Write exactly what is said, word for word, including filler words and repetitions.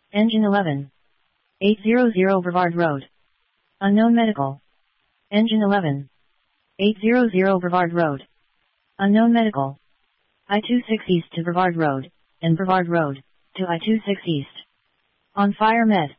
Engine eleven. eight hundred Brevard Road. Unknown Medical. Engine eleven. eight hundred Brevard Road. Unknown Medical. I twenty-six East to Brevard Road, and Brevard Road, to I twenty-six East. On Fire Med.